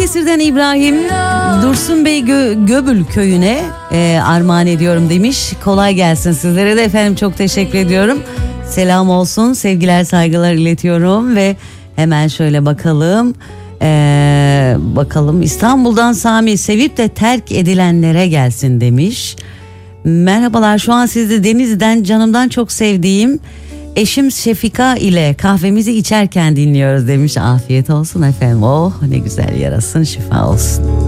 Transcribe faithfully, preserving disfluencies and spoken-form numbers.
Balıkesir'den İbrahim, Dursun Bey Gö- Göbül köyüne e, armağan ediyorum demiş. Kolay gelsin sizlere de efendim, çok teşekkür ediyorum. Selam olsun, sevgiler saygılar iletiyorum ve hemen şöyle bakalım. Ee, bakalım İstanbul'dan Sami, sevip de terk edilenlere gelsin demiş. Merhabalar, şu an sizde Denizli'den canımdan çok sevdiğim eşim Şefika ile kahvemizi içerken dinliyoruz demiş. Afiyet olsun efendim. Oh ne güzel, yarasın, şifa olsun.